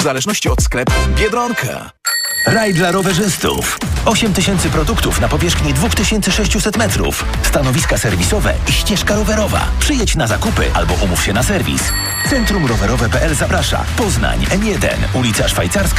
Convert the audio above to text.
W zależności od sklepu. Biedronka. Raj dla rowerzystów. 8000 produktów na powierzchni 2600 metrów. Stanowiska serwisowe i ścieżka rowerowa. Przyjedź na zakupy albo umów się na serwis. Centrum Rowerowe.pl zaprasza. Poznań, M1, ulica Szwajcarska.